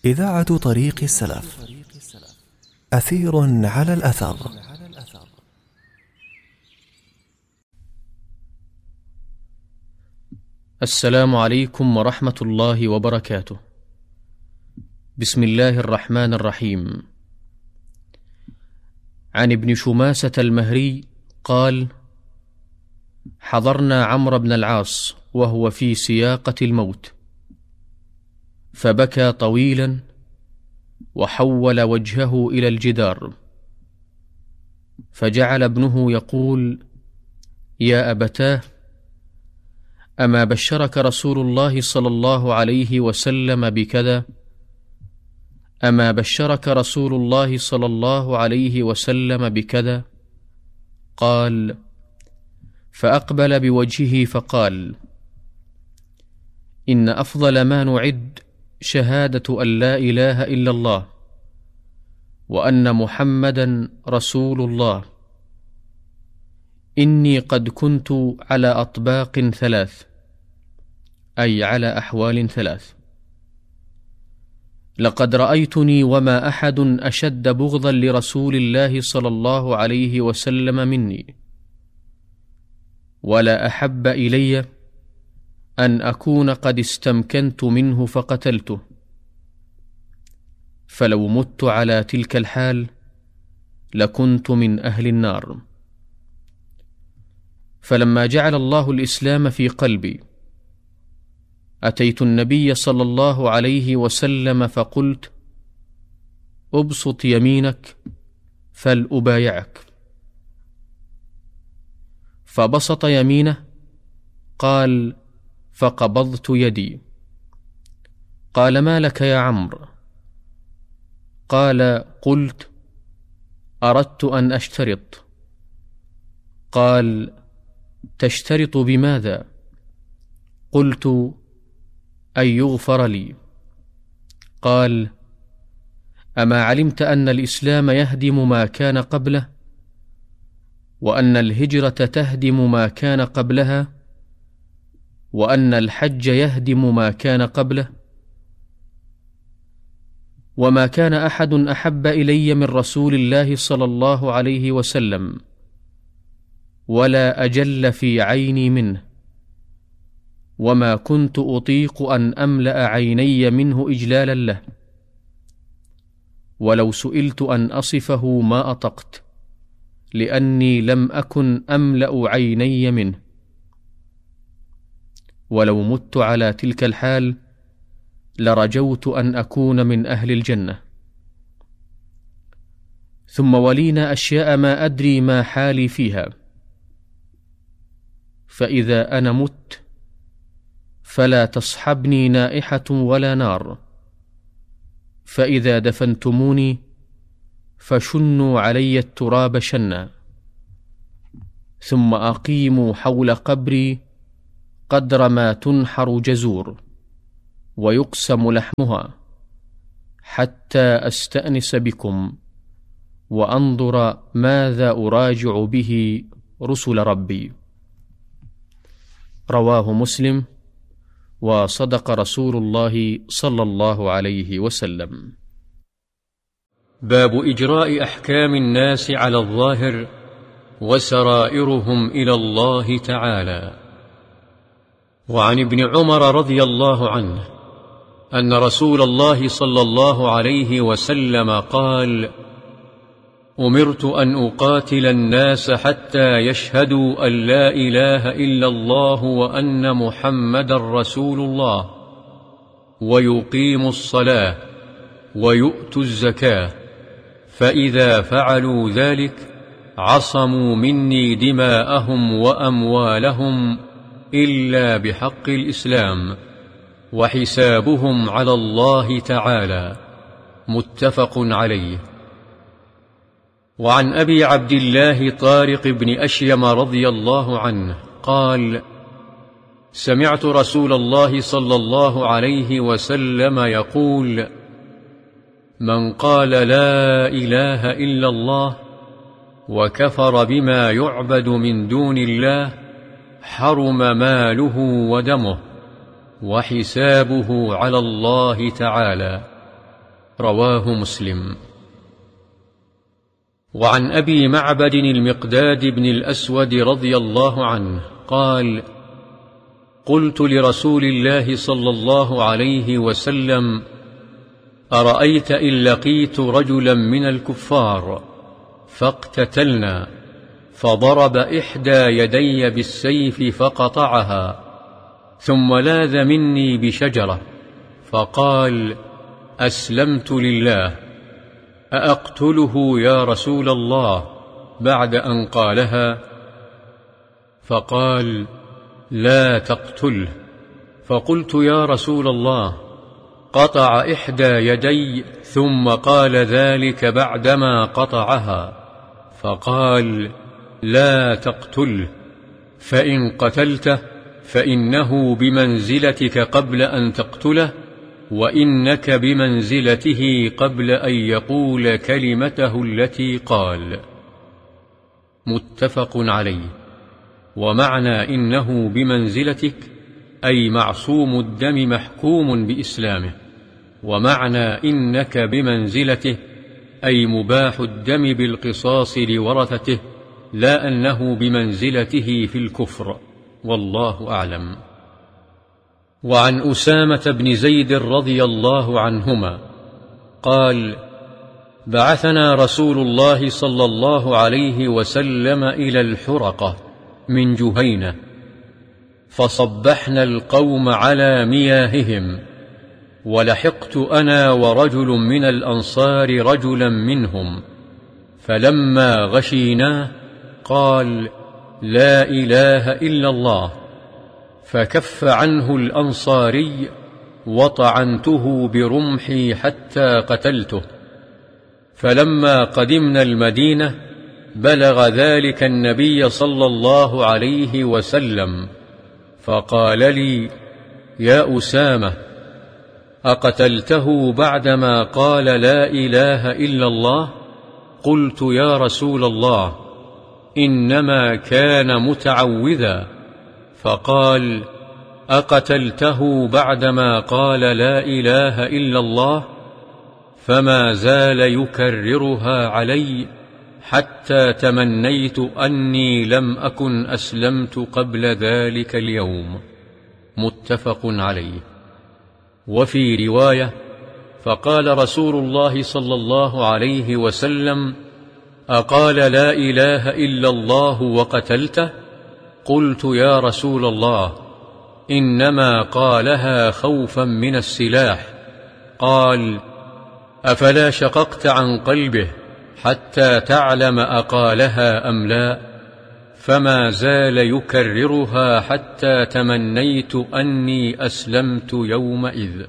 إذاعة طريق السلف. أثير على الأثر. السلام عليكم ورحمة الله وبركاته. بسم الله الرحمن الرحيم. عن ابن شماسة المهري قال: حضرنا عمرو بن العاص وهو في سياقة الموت، فبكى طويلا وحول وجهه إلى الجدار، فجعل ابنه يقول: يا أبتاه، أما بشرك رسول الله صلى الله عليه وسلم بكذا؟ أما بشرك رسول الله صلى الله عليه وسلم بكذا؟ قال: فأقبل بوجهه فقال: إن أفضل ما نعد شهادة أن لا إله إلا الله وأن محمدا رسول الله. إني قد كنت على أطباق ثلاث، أي على أحوال ثلاث. لقد رأيتني وما أحد أشد بغضا لرسول الله صلى الله عليه وسلم مني، ولا أحب إلي أن أكون قد استمكنت منه فقتلته، فلو مت على تلك الحال لكنت من أهل النار. فلما جعل الله الإسلام في قلبي أتيت النبي صلى الله عليه وسلم فقلت: أبسط يمينك فلأبايعك. فبسط يمينه، قال: فقبضت يدي. قال: ما لك يا عمرو؟ قال: قلت: أردت أن أشترط. قال: تشترط بماذا؟ قلت: أن يغفر لي. قال: أما علمت أن الإسلام يهدم ما كان قبله، وأن الهجرة تهدم ما كان قبلها، وأن الحج يهدم ما كان قبله؟ وما كان أحد أحب إلي من رسول الله صلى الله عليه وسلم، ولا أجل في عيني منه، وما كنت أطيق أن أملأ عيني منه إجلالا له، ولو سئلت أن أصفه ما أطقت، لأني لم أكن أملأ عيني منه. ولو مت على تلك الحال لرجوت أن أكون من أهل الجنة. ثم ولينا أشياء ما أدري ما حالي فيها، فإذا أنا مت فلا تصحبني نائحة ولا نار، فإذا دفنتموني فشنوا علي التراب شنا، ثم أقيموا حول قبري قدر ما تنحر جزور ويقسم لحمها، حتى أستأنس بكم وأنظر ماذا أراجع به رسل ربي. رواه مسلم. وصدق رسول الله صلى الله عليه وسلم. باب إجراء أحكام الناس على الظاهر وسرائرهم إلى الله تعالى. وعن ابن عمر رضي الله عنه أن رسول الله صلى الله عليه وسلم قال: أمرت أن أقاتل الناس حتى يشهدوا أن لا إله إلا الله وأن محمدا رسول الله، ويقيموا الصلاة ويؤتوا الزكاة، فإذا فعلوا ذلك عصموا مني دماءهم وأموالهم إلا بحق الإسلام، وحسابهم على الله تعالى. متفق عليه. وعن أبي عبد الله طارق بن أشيم رضي الله عنه قال: سمعت رسول الله صلى الله عليه وسلم يقول: من قال لا إله إلا الله وكفر بما يعبد من دون الله حرم ماله ودمه وحسابه على الله تعالى. رواه مسلم. وعن أبي معبد المقداد بن الأسود رضي الله عنه قال: قلت لرسول الله صلى الله عليه وسلم: أرأيت إن لقيت رجلا من الكفار فاقتتلنا فضرب إحدى يدي بالسيف فقطعها، ثم لاذ مني بشجرة فقال: أسلمت لله، أأقتله يا رسول الله بعد أن قالها؟ فقال: لا تقتله. فقلت: يا رسول الله، قطع إحدى يدي ثم قال ذلك بعدما قطعها. فقال: لا تقتله، فإن قتلته فإنه بمنزلتك قبل أن تقتله، وإنك بمنزلته قبل أن يقول كلمته التي قال. متفق عليه. ومعنى إنه بمنزلتك أي معصوم الدم محكوم بإسلامه، ومعنى إنك بمنزلته أي مباح الدم بالقصاص لورثته، لا أنه بمنزلته في الكفر، والله أعلم. وعن أسامة بن زيد رضي الله عنهما قال: بعثنا رسول الله صلى الله عليه وسلم إلى الحرقة من جهينة، فصبحنا القوم على مياههم، ولحقت أنا ورجل من الأنصار رجلا منهم، فلما غشيناه قال: لا إله إلا الله، فكف عنه الأنصاري، وطعنته برمحي حتى قتلته. فلما قدمنا المدينة بلغ ذلك النبي صلى الله عليه وسلم، فقال لي: يا أسامة، أقتلته بعدما قال لا إله إلا الله؟ قلت: يا رسول الله، إنما كان متعوذا. فقال: أقتلته بعدما قال لا إله إلا الله؟ فما زال يكررها علي حتى تمنيت أني لم أكن أسلمت قبل ذلك اليوم. متفق عليه. وفي رواية: فقال رسول الله صلى الله عليه وسلم: أقال لا إله إلا الله وقتلته؟ قلت: يا رسول الله، إنما قالها خوفا من السلاح. قال: أفلا شققت عن قلبه حتى تعلم أقالها أم لا؟ فما زال يكررها حتى تمنيت أني أسلمت يومئذ.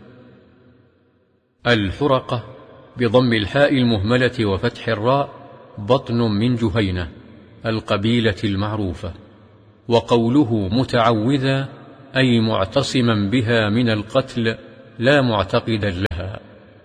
الحرقة بضم الحاء المهملة وفتح الراء بطن من جهينة القبيلة المعروفة. وقوله متعوذا أي معتصما بها من القتل لا معتقدا لها.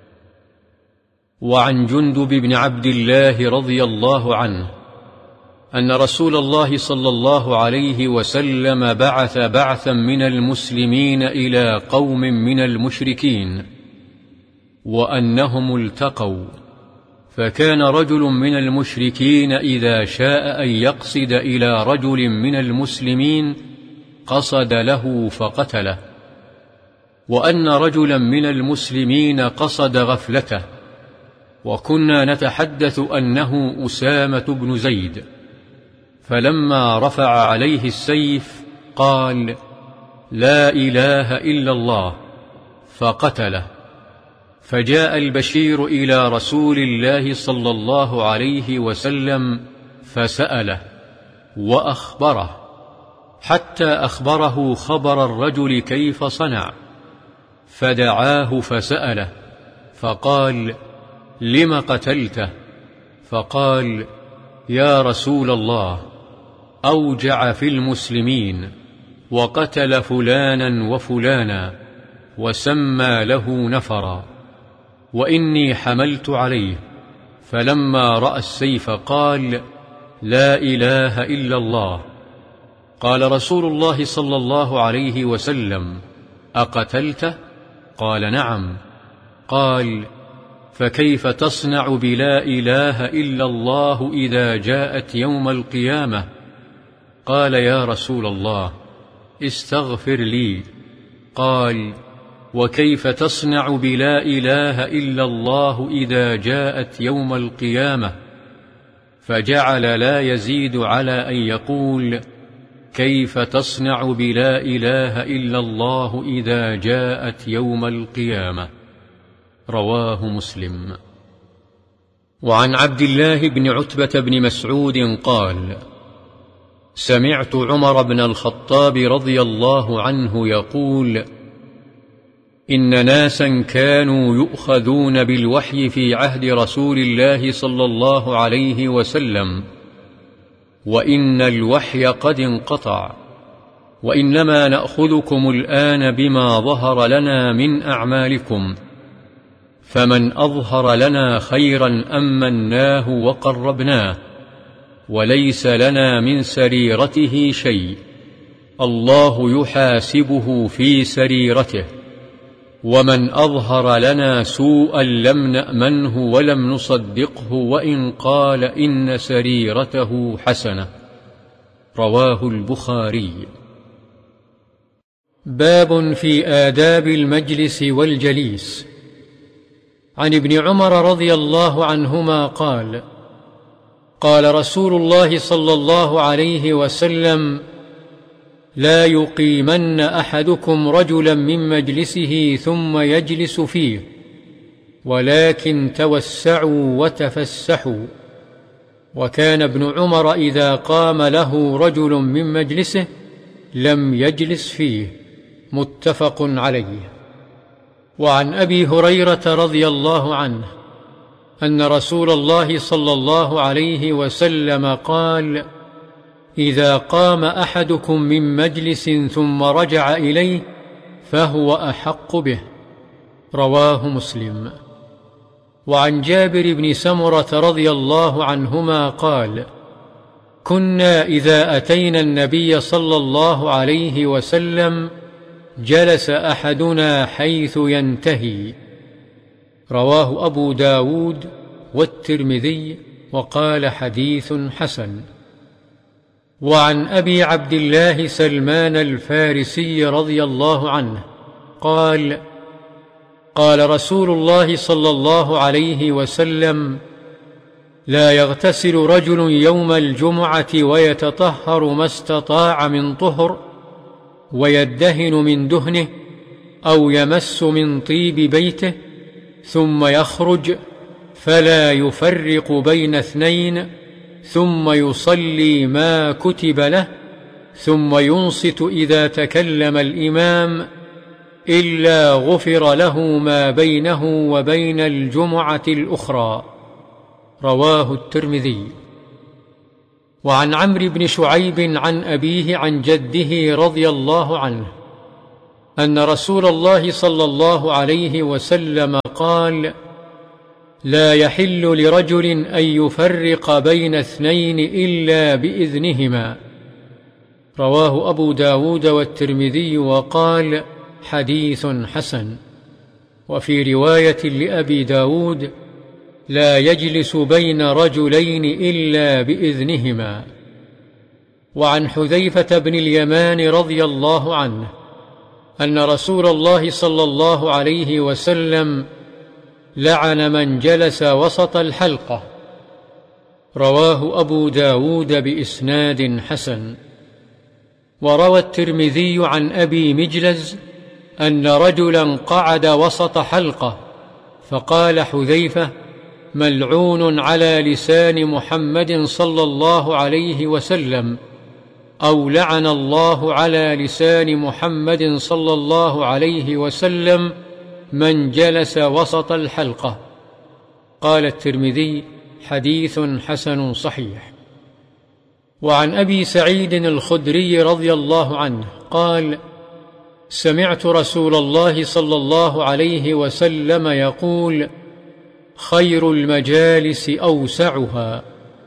وعن جندب بن عبد الله رضي الله عنه أن رسول الله صلى الله عليه وسلم بعث بعثا من المسلمين إلى قوم من المشركين، وأنهم التقوا، فكان رجل من المشركين إذا شاء أن يقصد إلى رجل من المسلمين قصد له فقتله، وأن رجلا من المسلمين قصد غفلته، وكنا نتحدث أنه أسامة بن زيد، فلما رفع عليه السيف قال: لا إله إلا الله، فقتله. فجاء البشير إلى رسول الله صلى الله عليه وسلم فسأله وأخبره، حتى أخبره خبر الرجل كيف صنع، فدعاه فسأله فقال: لم قتلته؟ فقال: يا رسول الله، أوجع في المسلمين وقتل فلانا وفلانا وسمى له نفرا، وإني حملت عليه، فلما رأى السيف قال: لا إله إلا الله. قال رسول الله صلى الله عليه وسلم: أقتلته؟ قال: نعم. قال: فكيف تصنع بلا إله إلا الله إذا جاءت يوم القيامة؟ قال: يا رسول الله، استغفر لي. قال: وكيف تصنع بلا إله إلا الله إذا جاءت يوم القيامة؟ فجعل لا يزيد على أن يقول: كيف تصنع بلا إله إلا الله إذا جاءت يوم القيامة؟ رواه مسلم. وعن عبد الله بن عتبة بن مسعود قال: سمعت عمر بن الخطاب رضي الله عنه يقول: إن ناسا كانوا يؤخذون بالوحي في عهد رسول الله صلى الله عليه وسلم، وإن الوحي قد انقطع، وإنما نأخذكم الآن بما ظهر لنا من أعمالكم، فمن أظهر لنا خيرا أمناه وقربناه، وليس لنا من سريرته شيء، الله يحاسبه في سريرته، ومن أظهر لنا سوءا لم نأمنه ولم نصدقه وإن قال إن سريرته حسنة. رواه البخاري. باب في آداب المجلس والجليس. عن ابن عمر رضي الله عنهما قال: قال رسول الله صلى الله عليه وسلم: لا يقيمن أحدكم رجلا من مجلسه ثم يجلس فيه، ولكن توسعوا وتفسحوا. وكان ابن عمر إذا قام له رجل من مجلسه لم يجلس فيه. متفق عليه. وعن أبي هريرة رضي الله عنه أن رسول الله صلى الله عليه وسلم قال: إذا قام أحدكم من مجلس ثم رجع إليه فهو أحق به. رواه مسلم. وعن جابر بن سمرة رضي الله عنهما قال: كنا إذا أتينا النبي صلى الله عليه وسلم جلس أحدنا حيث ينتهي. رواه أبو داود والترمذي وقال: حديث حسن. وعن أبي عبد الله سلمان الفارسي رضي الله عنه قال: قال رسول الله صلى الله عليه وسلم: لا يغتسل رجل يوم الجمعة ويتطهر ما استطاع من طهر، ويدهن من دهنه، أو يمس من طيب بيته، ثم يخرج فلا يفرق بين اثنين، ثم يصلي ما كتب له، ثم ينصت إذا تكلم الإمام، إلا غفر له ما بينه وبين الجمعة الأخرى. رواه الترمذي. وعن عمرو بن شعيب عن أبيه عن جده رضي الله عنه أن رسول الله صلى الله عليه وسلم قال: لا يحل لرجل أن يفرق بين اثنين إلا بإذنهما. رواه أبو داود والترمذي وقال: حديث حسن. وفي رواية لأبي داود: لا يجلس بين رجلين إلا بإذنهما. وعن حذيفة بن اليمان رضي الله عنه أن رسول الله صلى الله عليه وسلم لعن من جلس وسط الحلقة. رواه أبو داود بإسناد حسن. وروى الترمذي عن أبي مجلز أن رجلا قعد وسط حلقة، فقال حذيفة: ملعون على لسان محمد صلى الله عليه وسلم، أو لعن الله على لسان محمد صلى الله عليه وسلم من جلس وسط الحلقة. قال الترمذي: حديث حسن صحيح. وعن أبي سعيد الخدري رضي الله عنه قال: سمعت رسول الله صلى الله عليه وسلم يقول: خير المجالس أوسعها.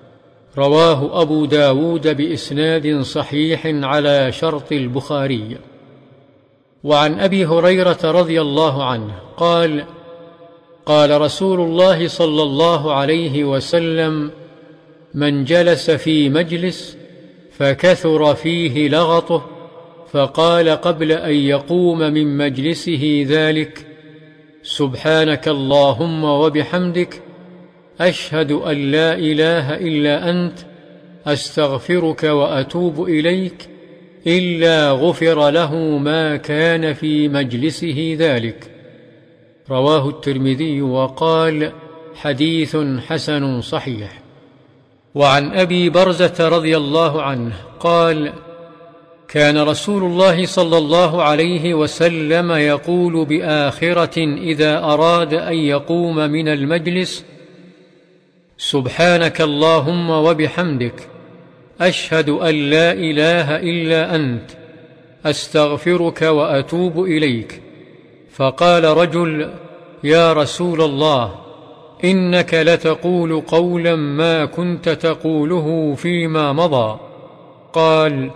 رواه أبو داود بإسناد صحيح على شرط البخاري. وعن أبي هريرة رضي الله عنه قال: قال رسول الله صلى الله عليه وسلم: من جلس في مجلس فكثر فيه لغطه فقال قبل أن يقوم من مجلسه ذلك: سبحانك اللهم وبحمدك، أشهد أن لا إله إلا أنت، أستغفرك وأتوب إليك، إلا غفر له ما كان في مجلسه ذلك. رواه الترمذي وقال: حديث حسن صحيح. وعن أبي برزة رضي الله عنه قال: كان رسول الله صلى الله عليه وسلم يقول بآخرة إذا أراد أن يقوم من المجلس: سبحانك اللهم وبحمدك، أشهد أن لا إله إلا أنت، أستغفرك وأتوب إليك. فقال رجل: يا رسول الله، إنك لتقول قولا ما كنت تقوله فيما مضى. قال: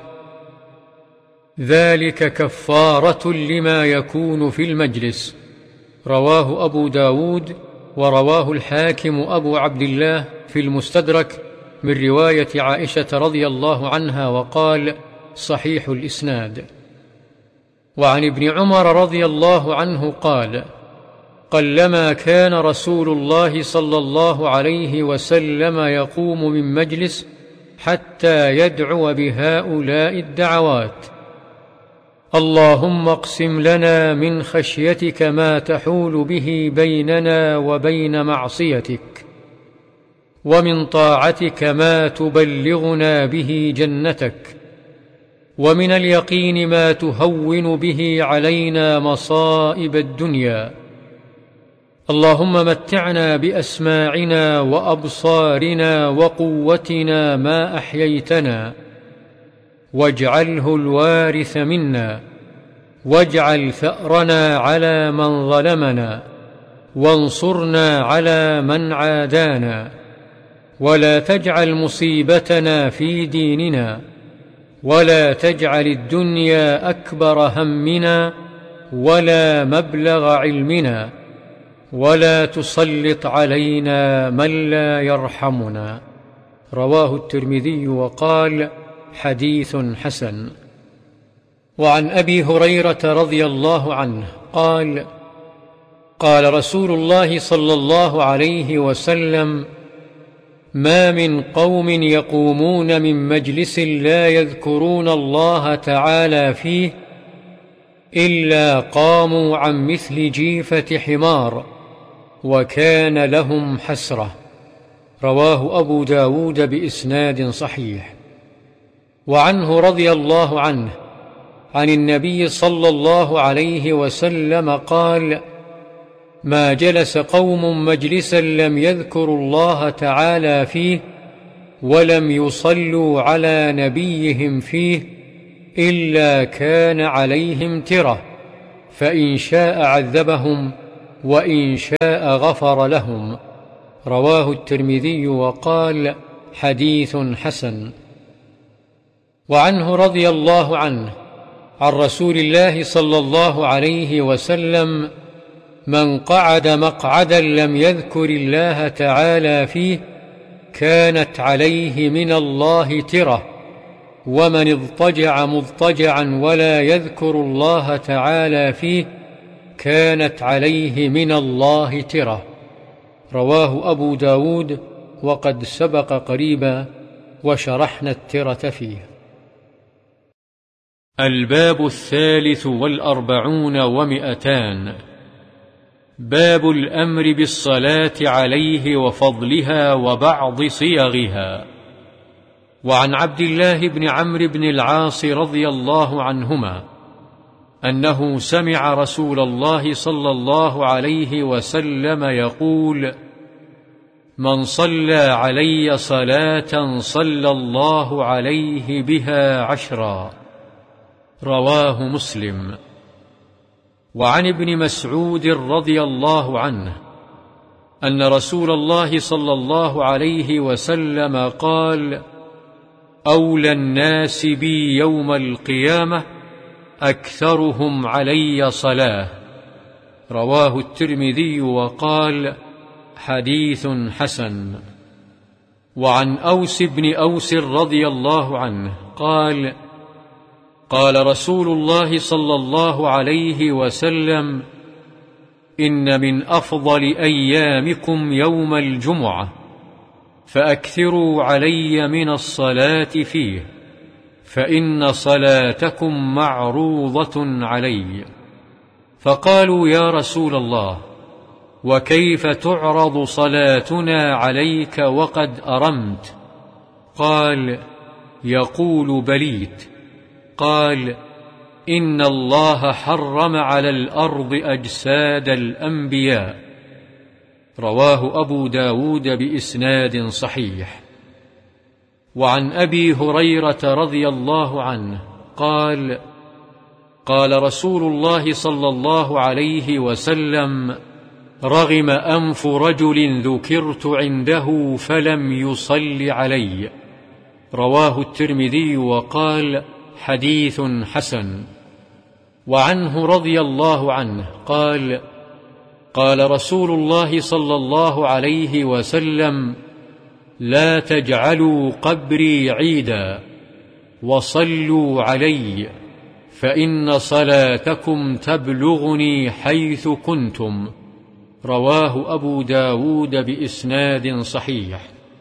ذلك كفارة لما يكون في المجلس. رواه أبو داود، ورواه الحاكم أبو عبد الله في المستدرك من رواية عائشة رضي الله عنها، وقال: صحيح الإسناد. وعن ابن عمر رضي الله عنه قال: قلما كان رسول الله صلى الله عليه وسلم يقوم من مجلس حتى يدعو بهؤلاء الدعوات: اللهم اقسم لنا من خشيتك ما تحول به بيننا وبين معصيتك، ومن طاعتك ما تبلغنا به جنتك، ومن اليقين ما تهون به علينا مصائب الدنيا. اللهم متعنا بأسماعنا وأبصارنا وقوتنا ما أحييتنا، واجعله الوارث منا، واجعل ثأرنا على من ظلمنا، وانصرنا على من عادانا، ولا تجعل مصيبتنا في ديننا، ولا تجعل الدنيا أكبر همنا ولا مبلغ علمنا، ولا تسلط علينا من لا يرحمنا. رواه الترمذي وقال: حديث حسن. وعن أبي هريرة رضي الله عنه قال: قال رسول الله صلى الله عليه وسلم: ما من قوم يقومون من مجلس لا يذكرون الله تعالى فيه إلا قاموا عن مثل جيفة حمار، وكان لهم حسرة. رواه أبو داود بإسناد صحيح. وعنه رضي الله عنه عن النبي صلى الله عليه وسلم قال: ما جلس قوم مجلسا لم يذكروا الله تعالى فيه ولم يصلوا على نبيهم فيه إلا كان عليهم ترة، فإن شاء عذبهم وإن شاء غفر لهم. رواه الترمذي وقال: حديث حسن. وعنه رضي الله عنه عن رسول الله صلى الله عليه وسلم: من قعد مقعدا لم يذكر الله تعالى فيه كانت عليه من الله ترة، ومن اضطجع مضطجعا ولا يذكر الله تعالى فيه كانت عليه من الله ترة. رواه أبو داود، وقد سبق قريبا وشرحنا الترة فيه. الباب 43 و200. باب الأمر بالصلاة عليه وفضلها وبعض صيغها. وعن عبد الله بن عمرو بن العاص رضي الله عنهما أنه سمع رسول الله صلى الله عليه وسلم يقول: من صلى علي صلاة صلى الله عليه بها 10. رواه مسلم. وعن ابن مسعود رضي الله عنه أن رسول الله صلى الله عليه وسلم قال: أولى الناس بي يوم القيامة أكثرهم علي صلاة. رواه الترمذي وقال: حديث حسن. وعن أوس بن أوس رضي الله عنه قال: قال رسول الله صلى الله عليه وسلم: إن من أفضل أيامكم يوم الجمعة، فأكثروا علي من الصلاة فيه، فإن صلاتكم معروضة علي. فقالوا: يا رسول الله، وكيف تعرض صلاتنا عليك وقد أرمت؟ قال: يقول بليت. قال: إن الله حرم على الأرض أجساد الأنبياء. رواه أبو داود بإسناد صحيح. وعن أبي هريرة رضي الله عنه قال: قال رسول الله صلى الله عليه وسلم: رغم أنف رجل ذكرت عنده فلم يصل علي. رواه الترمذي وقال: حديث حسن. وعنه رضي الله عنه قال: قال رسول الله صلى الله عليه وسلم: لا تجعلوا قبري عيدا، وصلوا علي، فإن صلاتكم تبلغني حيث كنتم. رواه أبو داود بإسناد صحيح.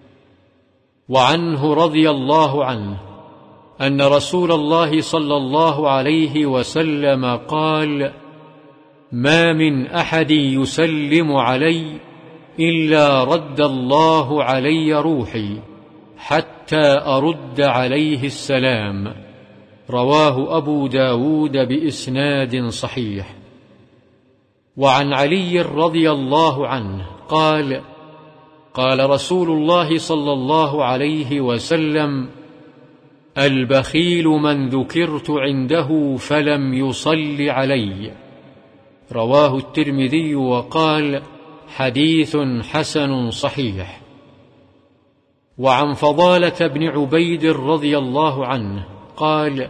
وعنه رضي الله عنه أن رسول الله صلى الله عليه وسلم قال: ما من أحد يسلم علي إلا رد الله علي روحي حتى أرد عليه السلام. رواه أبو داود بإسناد صحيح. وعن علي رضي الله عنه قال: قال رسول الله صلى الله عليه وسلم: البخيل من ذكرت عنده فلم يصل علي. رواه الترمذي وقال: حديث حسن صحيح. وعن فضالة بن عبيد رضي الله عنه قال: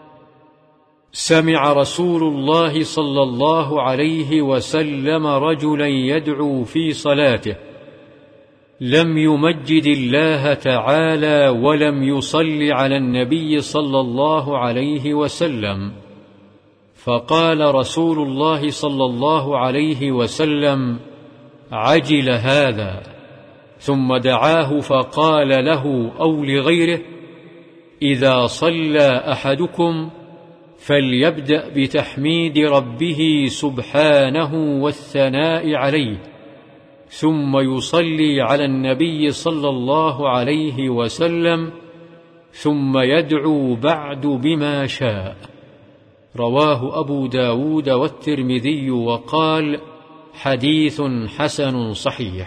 سمع رسول الله صلى الله عليه وسلم رجلا يدعو في صلاته، لم يمجد الله تعالى ولم يصل على النبي صلى الله عليه وسلم، فقال رسول الله صلى الله عليه وسلم: عجل هذا. ثم دعاه فقال له أو لغيره: إذا صلى أحدكم فليبدأ بتحميد ربه سبحانه والثناء عليه، ثم يصلي على النبي صلى الله عليه وسلم، ثم يدعو بعد بما شاء. رواه أبو داود والترمذي وقال: حديث حسن صحيح.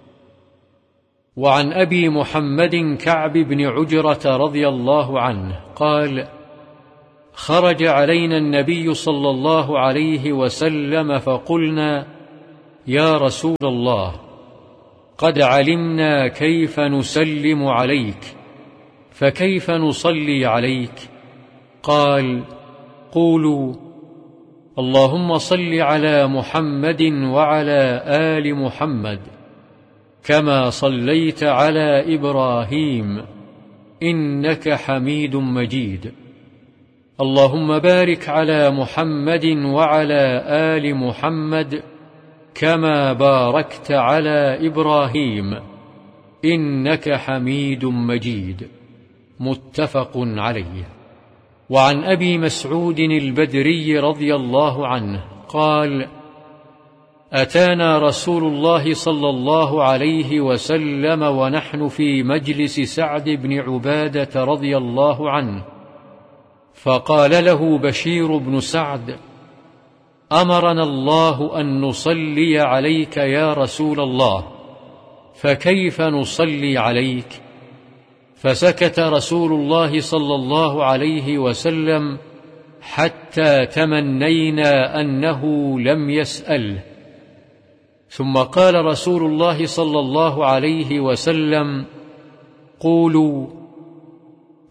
وعن أبي محمد كعب بن عجرة رضي الله عنه قال: خرج علينا النبي صلى الله عليه وسلم فقلنا: يا رسول الله، قد علمنا كيف نسلم عليك، فكيف نصلي عليك؟ قال: قولوا: اللهم صل على محمد وعلى آل محمد كما صليت على إبراهيم إنك حميد مجيد، اللهم بارك على محمد وعلى آل محمد كما باركت على إبراهيم إنك حميد مجيد. متفق عليه. وعن أبي مسعود البدري رضي الله عنه قال: أتانا رسول الله صلى الله عليه وسلم ونحن في مجلس سعد بن عبادة رضي الله عنه، فقال له بشير بن سعد: أمرنا الله أن نصلي عليك يا رسول الله، فكيف نصلي عليك؟ فسكت رسول الله صلى الله عليه وسلم حتى تمنينا أنه لم يسأله، ثم قال رسول الله صلى الله عليه وسلم: قولوا: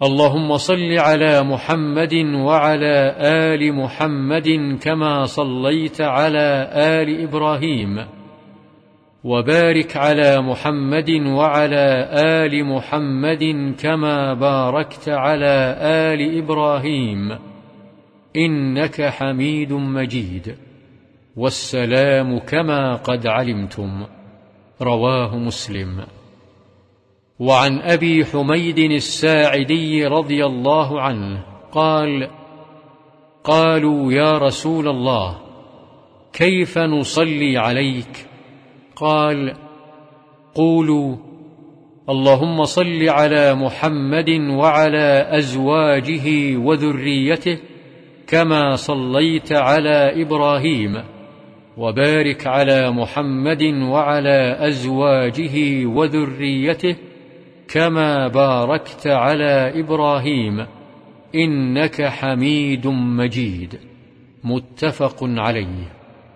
اللهم صل على محمد وعلى آل محمد كما صليت على آل إبراهيم، وبارك على محمد وعلى آل محمد كما باركت على آل إبراهيم إنك حميد مجيد. والسلام كما قد علمتم. رواه مسلم. وعن أبي حميد الساعدي رضي الله عنه قال: قالوا يا رسول الله كيف نصلي عليك؟ قال: قولوا اللهم صل على محمد وعلى أزواجه وذريته كما صليت على إبراهيم، وبارك على محمد وعلى أزواجه وذريته كما باركت على إبراهيم إنك حميد مجيد. متفق عليه.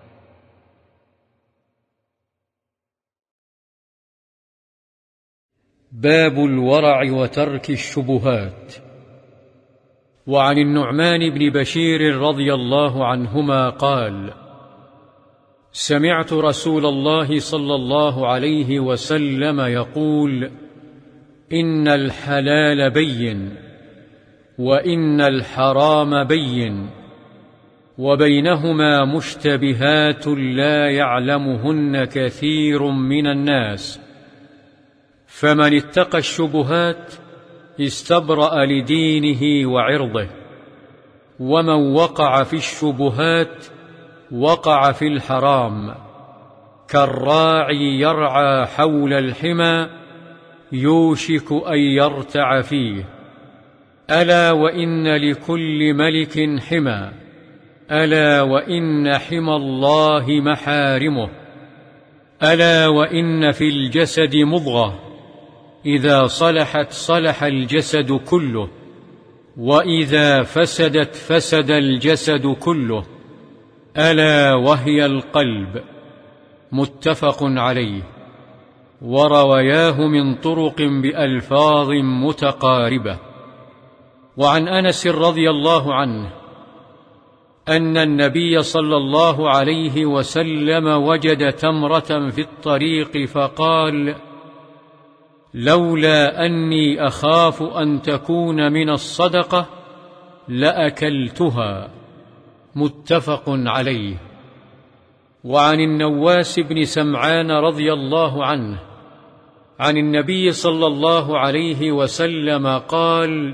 باب الورع وترك الشبهات. وعن النعمان بن بشير رضي الله عنهما قال: سمعت رسول الله صلى الله عليه وسلم يقول: إن الحلال بين وإن الحرام بين وبينهما مشتبهات لا يعلمهن كثير من الناس، فمن اتقى الشبهات استبرأ لدينه وعرضه، ومن وقع في الشبهات وقع في الحرام، كالراعي يرعى حول الحمى يوشك أن يرتع فيه. ألا وإن لكل ملك حمى، ألا وإن حمى الله محارمه، ألا وإن في الجسد مضغة إذا صلحت صلح الجسد كله، وإذا فسدت فسد الجسد كله، ألا وهي القلب. متفق عليه. ورواياه من طرق بألفاظ متقاربة. وعن أنس رضي الله عنه أن النبي صلى الله عليه وسلم وجد تمرة في الطريق فقال: لولا أني أخاف أن تكون من الصدقة لأكلتها. متفق عليه. وعن النواس بن سمعان رضي الله عنه عن النبي صلى الله عليه وسلم قال: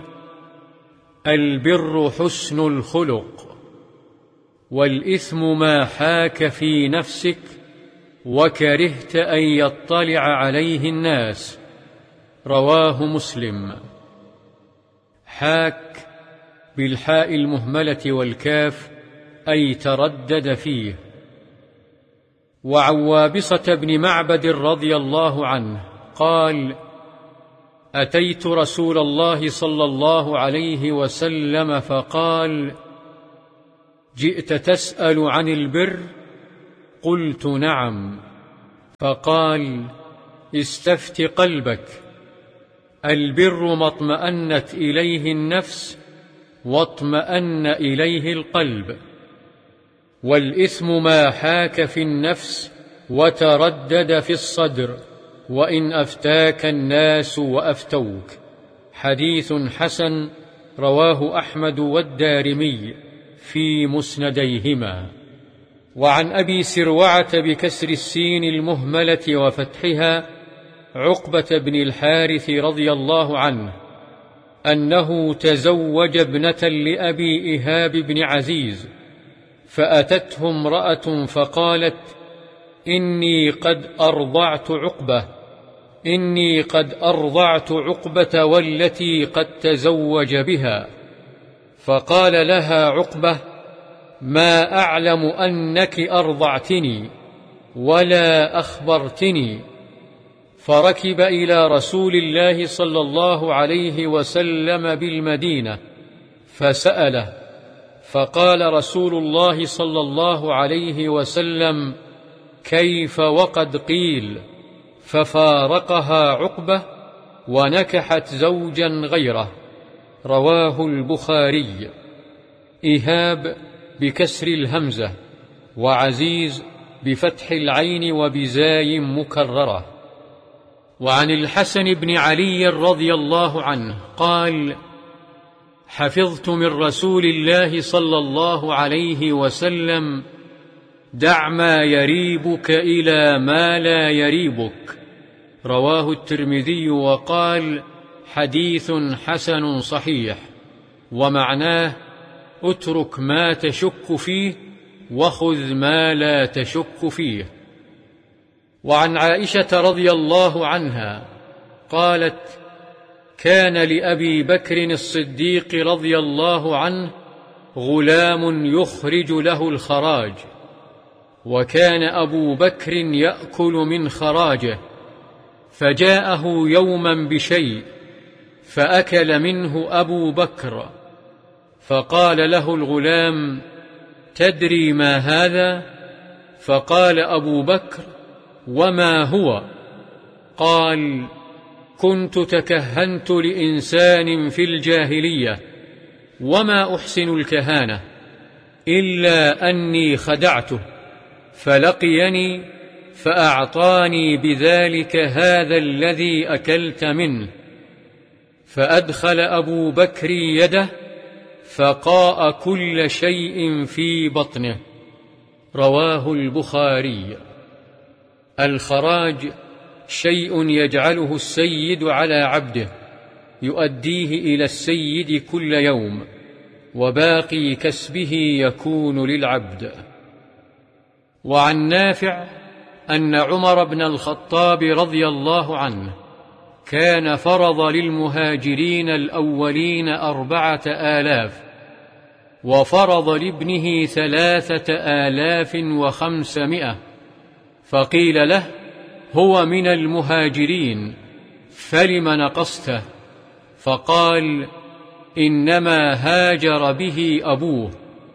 البر حسن الخلق، والإثم ما حاك في نفسك وكرهت أن يطلع عليه الناس. رواه مسلم. حاك بالحاء المهملة والكاف، أي تردد فيه. وعن وابصة بن معبد رضي الله عنه قال: أتيت رسول الله صلى الله عليه وسلم فقال: جئت تسأل عن البر؟ قلت: نعم. فقال: استفت قلبك، البر ما اطمأنت إليه النفس واطمأن إليه القلب، والإثم ما حاك في النفس وتردد في الصدر، وإن أفتاك الناس وأفتوك. حديث حسن، رواه أحمد والدارمي في مسنديهما. وعن أبي سروعة بكسر السين المهملة وفتحها عقبة بن الحارث رضي الله عنه أنه تزوج ابنة لأبي إيهاب بن عزيز، فأتته امرأة فقالت: إني قد أرضعت عقبة والتي قد تزوج بها. فقال لها عقبة: ما أعلم أنك أرضعتني ولا أخبرتني. فركب إلى رسول الله صلى الله عليه وسلم بالمدينة فسأله، فقال رسول الله صلى الله عليه وسلم: كيف وقد قيل؟ ففارقها عقبة ونكحت زوجا غيره. رواه البخاري. إيهاب بكسر الهمزة، وعزيز بفتح العين وبزاي مكررة. وعن الحسن بن علي رضي الله عنه قال: حفظت من رسول الله صلى الله عليه وسلم: دع ما يريبك إلى ما لا يريبك. رواه الترمذي وقال: حديث حسن صحيح. ومعناه: اترك ما تشك فيه وخذ ما لا تشك فيه. وعن عائشة رضي الله عنها قالت: كان لأبي بكر الصديق رضي الله عنه غلام يخرج له الخراج، وكان أبو بكر يأكل من خراجه، فجاءه يوما بشيء فأكل منه أبو بكر، فقال له الغلام: تدري ما هذا؟ فقال أبو بكر: وما هو؟ قال: كنت تكهنت لإنسان في الجاهلية، وما أحسن الكهانة إلا أني خدعته، فلقيني فأعطاني بذلك هذا الذي أكلت منه. فأدخل أبو بكر يده فقاء كل شيء في بطنه. رواه البخاري. الخراج شيء يجعله السيد على عبده يؤديه إلى السيد كل يوم، وباقي كسبه يكون للعبد. وعن نافع أن عمر بن الخطاب رضي الله عنه كان فرض للمهاجرين الأولين 4000، وفرض لابنه 3500، فقيل له: هو من المهاجرين فلم نقصته؟ فقال: إنما هاجر به أبوه.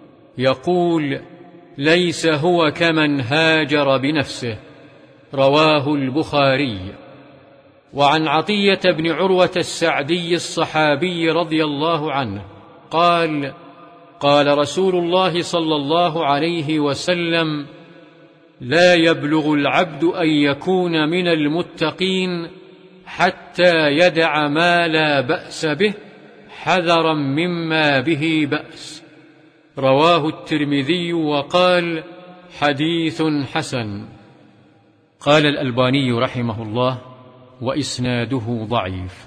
يقول: ليس هو كمن هاجر بنفسه. رواه البخاري. وعن عطية بن عروة السعدي الصحابي رضي الله عنه قال: قال رسول الله صلى الله عليه وسلم: لا يبلغ العبد أن يكون من المتقين حتى يدع ما لا بأس به حذرا مما به بأس. رواه الترمذي وقال: حديث حسن. قال الألباني رحمه الله: وإسناده ضعيف.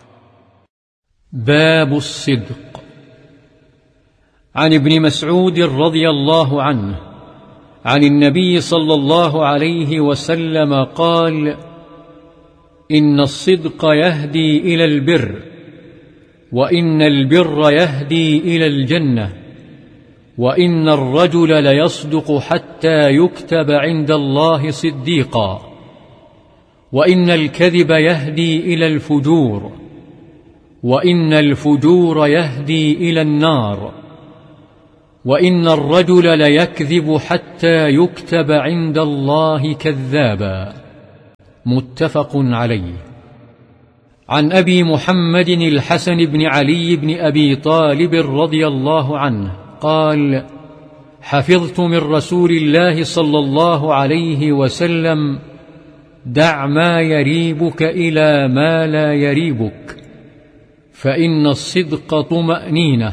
باب الصدق. عن ابن مسعود رضي الله عنه عن النبي صلى الله عليه وسلم قال: إن الصدق يهدي إلى البر، وإن البر يهدي إلى الجنة، وإن الرجل ليصدق حتى يكتب عند الله صديقا، وإن الكذب يهدي إلى الفجور، وإن الفجور يهدي إلى النار، وإن الرجل ليكذب حتى يكتب عند الله كذابا. متفق عليه. عن أبي محمد الحسن بن علي بن أبي طالب رضي الله عنه قال: حفظت من رسول الله صلى الله عليه وسلم: دع ما يريبك إلى ما لا يريبك، فإن الصدق طمأنينة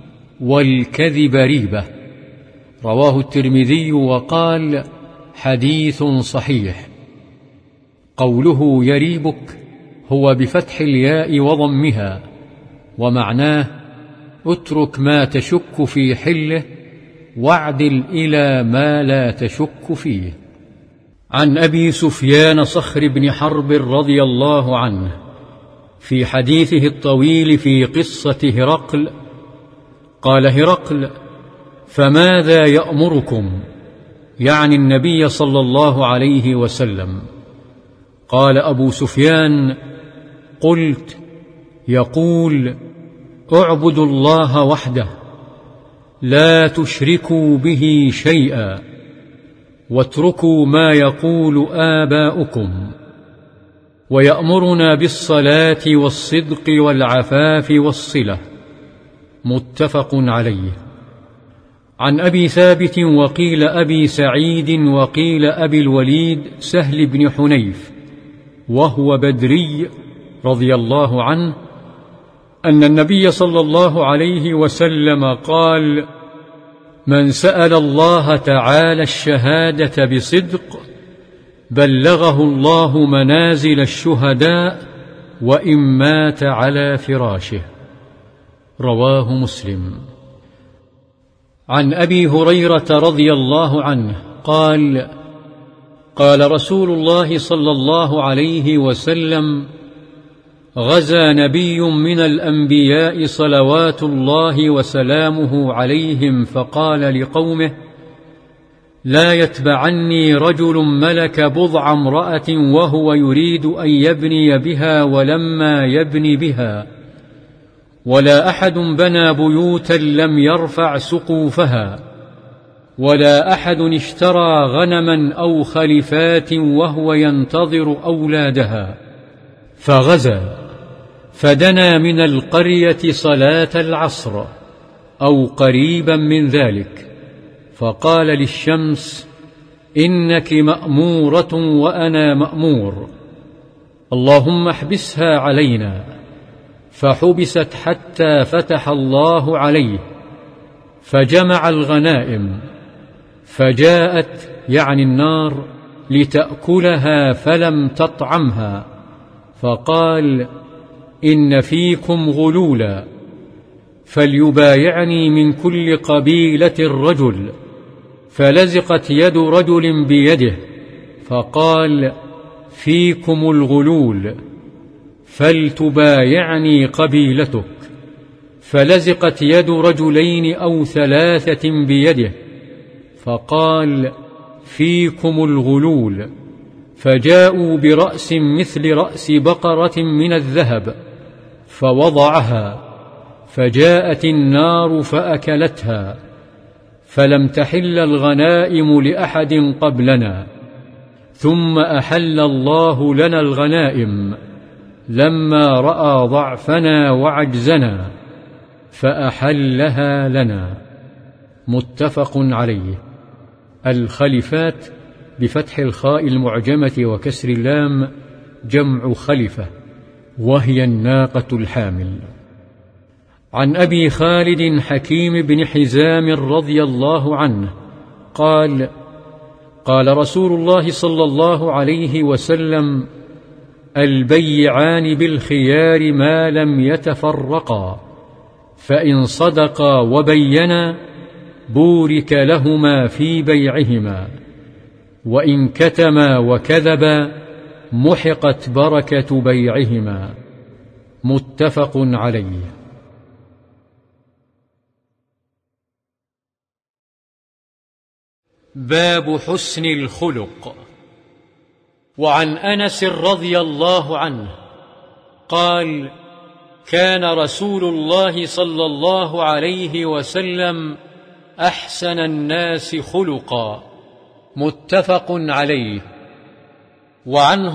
والكذب ريبة. رواه الترمذي وقال: حديث صحيح. قوله يريبك هو بفتح الياء وضمها، ومعناه: اترك ما تشك في حله واعدل إلى ما لا تشك فيه. عن أبي سفيان صخر بن حرب رضي الله عنه في حديثه الطويل في قصة هرقل قال هرقل: فماذا يأمركم؟ يعني النبي صلى الله عليه وسلم. قال أبو سفيان: قلت: يقول: اعبدوا الله وحده، لا تشركوا به شيئا، واتركوا ما يقول آباؤكم، ويأمرنا بالصلاة والصدق والعفاف والصلة، متفق عليه. عن أبي ثابت وقيل أبي سعيد وقيل أبي الوليد سهل بن حنيف وهو بدري رضي الله عنه أن النبي صلى الله عليه وسلم قال: من سأل الله تعالى الشهادة بصدق بلغه الله منازل الشهداء وإن مات على فراشه. رواه مسلم. عن أبي هريرة رضي الله عنه قال: قال رسول الله صلى الله عليه وسلم: غزا نبي من الأنبياء صلوات الله وسلامه عليهم فقال لقومه: لا يتبعني رجل ملك بضع امرأة وهو يريد أن يبني بها ولما يبني بها، ولا أحد بنى بيوتا لم يرفع سقوفها، ولا أحد اشترى غنما أو خلفات وهو ينتظر أولادها. فغزا فدنا من القرية صلاة العصر أو قريبا من ذلك، فقال للشمس: إنك مأمورة وأنا مأمور، اللهم احبسها علينا. فحبست حتى فتح الله عليه فجمع الغنائم، فجاءت يعني النار لتأكلها فلم تطعمها، فقال: إن فيكم غلولا، فليبايعني من كل قبيلة رجل. فلزقت يد رجل بيده فقال: فيكم الغلول، فلتبايعني قبيلتك. فلزقت يد رجلين أو ثلاثة بيده فقال: فيكم الغلول. فجاءوا برأس مثل رأس بقرة من الذهب فوضعها، فجاءت النار فأكلتها، فلم تحل الغنائم لأحد قبلنا، ثم أحل الله لنا الغنائم لما رأى ضعفنا وعجزنا فأحلها لنا. متفق عليه. الخلفات بفتح الخاء المعجمة وكسر اللام جمع خلفة، وهي الناقة الحامل. عن أبي خالد حكيم بن حزام رضي الله عنه قال: قال رسول الله صلى الله عليه وسلم: البيعان بالخيار ما لم يتفرقا، فإن صدقا وبينا بورك لهما في بيعهما، وإن كتما وكذبا محقت بركة بيعهما. متفق عليه. باب حسن الخلق. وعن أنس رضي الله عنه قال: كان رسول الله صلى الله عليه وسلم أحسن الناس خلقا. متفق عليه. وعنه